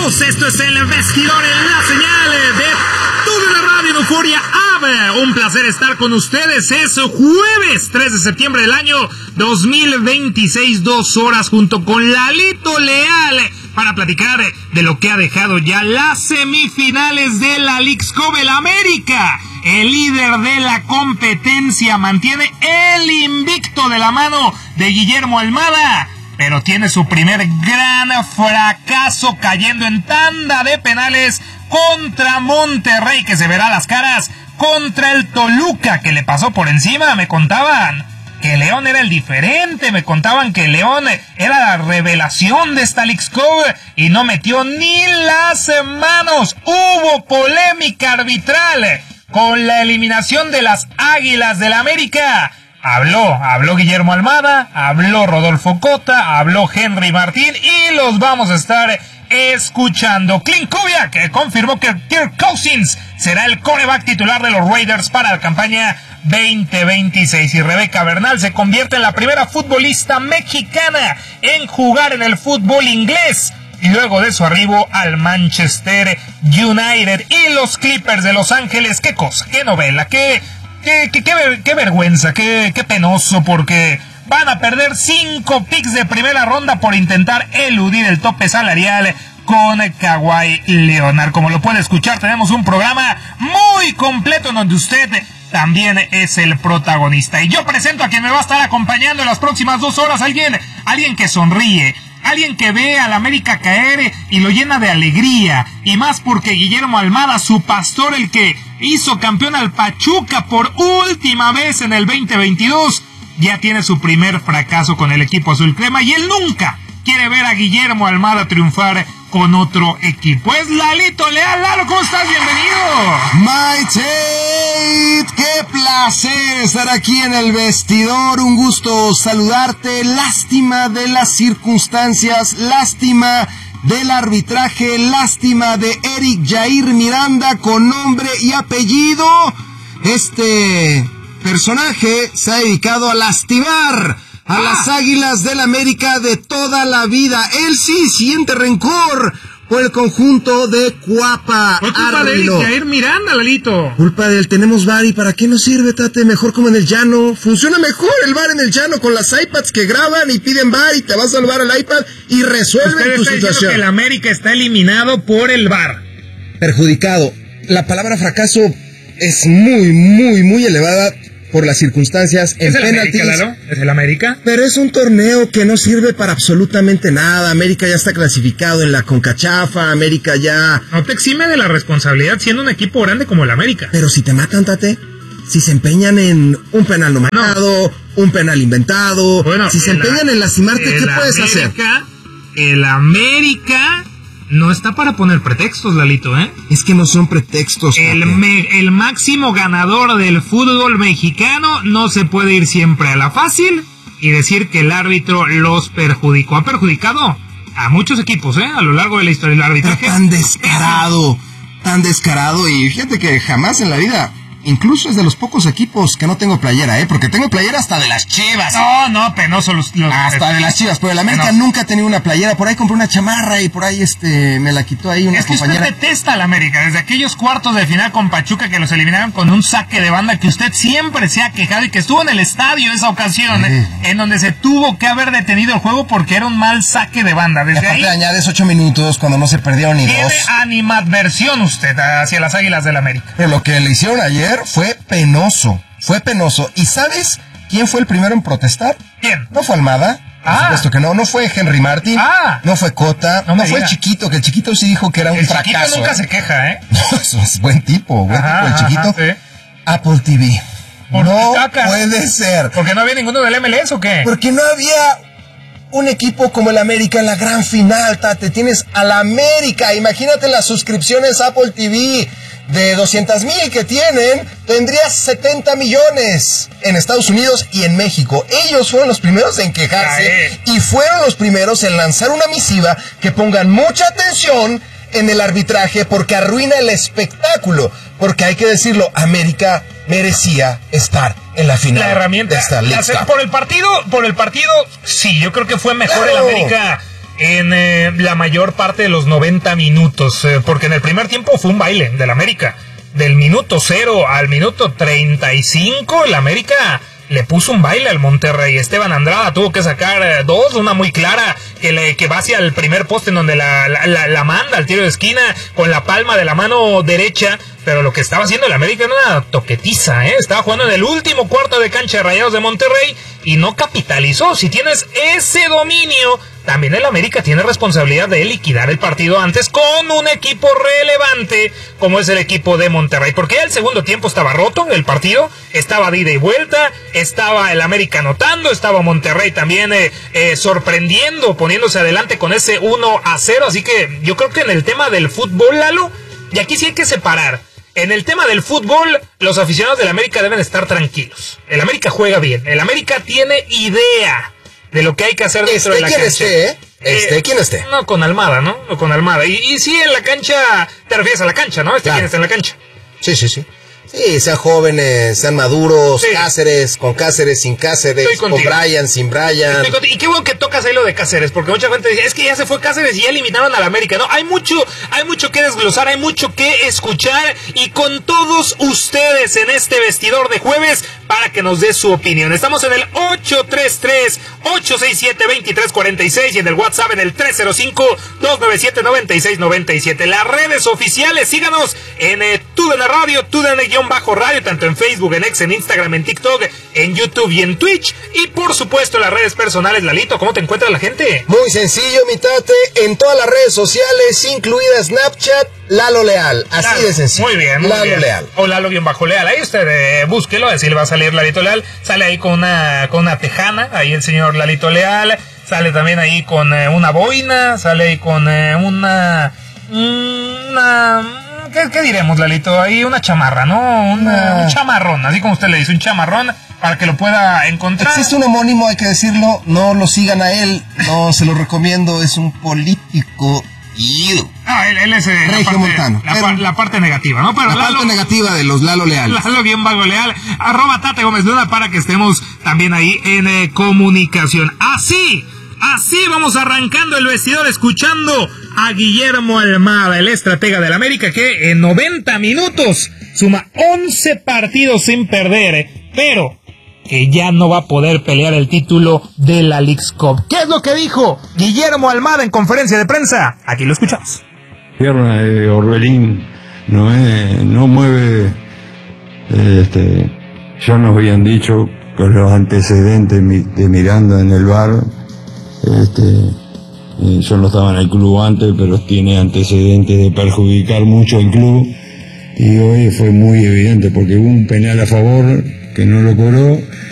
Bienvenidos, esto es el Vestidor en la señal de toda la radio en Euforia Ave. Un placer estar con ustedes. Es jueves 3 de septiembre del año 2026, 2 horas junto con Lalito Leal para platicar de lo que ha dejado ya las semifinales de la Leagues Cup. El América, el líder de la competencia, mantiene el invicto de la mano de Guillermo Almada, pero tiene su primer gran fracaso cayendo en tanda de penales contra Monterrey, que se verá las caras contra el Toluca, que le pasó por encima. Me contaban que León era el diferente, me contaban que León era la revelación de esta Leagues Cup y no metió ni las manos. Hubo polémica arbitral con la eliminación de las Águilas del América. Habló Guillermo Almada, habló Rodolfo Cota, habló Henry Martín y los vamos a estar escuchando. Clint Kubiak que confirmó que Kirk Cousins será el quarterback titular de los Raiders para la campaña 2026, y Rebeca Bernal se convierte en la primera futbolista mexicana en jugar en el fútbol inglés, y luego de su arribo al Manchester United. Y los Clippers de Los Ángeles, qué cosa, qué novela, qué vergüenza, qué penoso, porque van a perder 5 picks de primera ronda por intentar eludir el tope salarial con Kawhi Leonard. Como lo puede escuchar, tenemos un programa muy completo en donde usted también es el protagonista. Y yo presento a quien me va a estar acompañando en las próximas 2 horas, alguien que sonríe, alguien que ve al América caer y lo llena de alegría, y más porque Guillermo Almada, su pastor, el que hizo campeón al Pachuca por última vez en el 2022, ya tiene su primer fracaso con el equipo azul crema, y él nunca quiere ver a Guillermo Almada triunfar con otro equipo. Es Lalito Leal. Lalo, ¿cómo estás? Bienvenido. My Tate, qué placer estar aquí en el vestidor, un gusto saludarte. Lástima de las circunstancias, lástima del arbitraje, lástima de Eric Jair Miranda con nombre y apellido. Este personaje se ha dedicado a lastimar a las Águilas del América de toda la vida. Él sí siente rencor por el conjunto de Cuapa. ¿Por culpa de Eric Jair Miranda, Lalito? Culpa de él. Tenemos VAR, ¿y para qué nos sirve, Tate? Mejor como en el llano. Funciona mejor el VAR en el llano, con las iPads que graban y piden VAR, y te vas al VAR al iPad y resuelven tu situación. Que el América está eliminado por el VAR. Perjudicado. La palabra fracaso es muy elevada por las circunstancias en penaltis. ¿Es el América? Pero es un torneo que no sirve para absolutamente nada. América ya está clasificado en la CONCACHAFA. América ya... No te exime de la responsabilidad siendo un equipo grande como el América. Pero si te matan, Tate, si se empeñan en un penal no marcado, un penal inventado, bueno, si se empeñan en lastimarte, ¿qué puedes hacer? El América no está para poner pretextos, Lalito, ¿eh? Es que no son pretextos. El máximo ganador del fútbol mexicano no se puede ir siempre a la fácil y decir que el árbitro los perjudicó. Ha perjudicado a muchos equipos, a lo largo de la historia del arbitraje. Tan descarado, y fíjate que jamás en la vida... Incluso es de los pocos equipos que no tengo playera, porque tengo playera hasta de las Chivas. No, penoso hasta de las Chivas, pero el América nunca ha tenido una playera. Por ahí compré una chamarra y por ahí me la quitó ahí una compañera. Usted detesta al América, desde aquellos cuartos de final con Pachuca que los eliminaron con un saque de banda, que usted siempre se ha quejado y que estuvo en el estadio esa ocasión, en donde se tuvo que haber detenido el juego porque era un mal saque de banda. Desde ahí añades 8 minutos cuando no se perdieron ni 2. Tiene animadversión usted hacia las Águilas del América. Pero lo que le hicieron ayer fue penoso. ¿Y sabes quién fue el primero en protestar? ¿Quién? No fue Almada, por supuesto que no fue Henry Martin, no fue Cota, no fue el Chiquito, que el Chiquito sí dijo que era un fracaso. El Chiquito nunca se queja, No, eso es buen tipo el Chiquito. Sí. Apple TV. No puede ser. ¿Porque no había ninguno del MLS o qué? Porque no había un equipo como el América en la gran final, Tate. Tienes al América, imagínate las suscripciones Apple TV de 200,000 que tienen, tendrías 70 millones en Estados Unidos y en México. Ellos fueron los primeros en quejarse y fueron los primeros en lanzar una misiva que pongan mucha atención en el arbitraje porque arruina el espectáculo. Porque hay que decirlo, América merecía estar en la final. La herramienta de esta Leagues Cup. Por el partido, sí, yo creo que fue mejor el América en la mayor parte de los 90 minutos, porque en el primer tiempo fue un baile del América. Del minuto 0 al minuto 35, el América le puso un baile al Monterrey. Esteban Andrada tuvo que sacar dos, una muy clara que va hacia el primer poste en donde la manda al tiro de esquina con la palma de la mano derecha, pero lo que estaba haciendo el América era una toquetiza, estaba jugando en el último cuarto de cancha de Rayados de Monterrey y no capitalizó. Si tienes ese dominio, también el América tiene responsabilidad de liquidar el partido antes con un equipo relevante como es el equipo de Monterrey, porque ya el segundo tiempo estaba roto el partido, estaba de ida y vuelta, estaba el América anotando, estaba Monterrey también sorprendiendo, poniéndose adelante con ese 1-0, así que yo creo que en el tema del fútbol, Lalo, y aquí sí hay que separar. En el tema del fútbol, los aficionados del América deben estar tranquilos. El América juega bien, el América tiene idea de lo que hay que hacer dentro de la cancha. ¿Quién esté? No, con Almada, ¿no? Con Almada. Y sí, en la cancha, te refieres a la cancha, ¿no? Claro. ¿Quién está en la cancha? Sí. Sí, sean jóvenes, sean maduros, sí. Cáceres, con Cáceres, sin Cáceres, con Bryan, sin Bryan. Y qué bueno que tocas ahí lo de Cáceres, porque mucha gente dice, es que ya se fue Cáceres y ya eliminaron al América. No, hay mucho que desglosar, hay mucho que escuchar, y con todos ustedes en este vestidor de jueves para que nos dé su opinión. Estamos en el 833-867-2346 y en el WhatsApp en el 305-297-9697. Las redes oficiales, síganos en TUDN Radio, TUDN_radio, tanto en Facebook, en X, en Instagram, en TikTok, en YouTube y en Twitch. Y por supuesto las redes personales. Lalito, ¿cómo te encuentra la gente? Muy sencillo, mi tate, en todas las redes sociales, incluida Snapchat, Lalo Leal, así Lalo, de sencillo. Muy bien, Lalo bien. Leal. O Lalo_Leal, ahí usted búsquelo, así le va a salir Lalito Leal. Sale ahí con una tejana, ahí el señor Lalito Leal. Sale también ahí con una boina, sale ahí con una ¿qué diremos, Lalito? Ahí una chamarra, ¿no? Un chamarrón, así como usted le dice, un chamarrón, para que lo pueda encontrar. Existe un homónimo, hay que decirlo, no lo sigan a él, no se lo recomiendo, es un político. Él es Regio Montano. La parte negativa, ¿no? Pero la parte negativa de los Lalo Leal. Lalo_Leal, @Tate Gómez Luna, para que estemos también ahí en comunicación. Así vamos arrancando el vestidor escuchando a Guillermo Almada, el estratega del América, que en 90 minutos suma 11 partidos sin perder, pero que ya no va a poder pelear el título de la Leagues Cup. ¿Qué es lo que dijo Guillermo Almada en conferencia de prensa? Aquí lo escuchamos. Pierna de Orbelín no mueve, ya nos habían dicho con los antecedentes de Miranda en el VAR, yo no estaba en el club antes, pero tiene antecedentes de perjudicar mucho al club, y hoy fue muy evidente porque hubo un penal a favor que no lo cobró